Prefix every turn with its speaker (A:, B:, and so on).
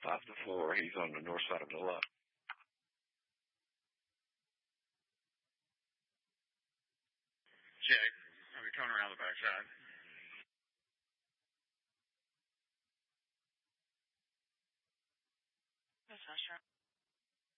A: off the floor. He's on the north side of the lot.
B: Jay, I'll be coming around the backside.
C: This is Usher.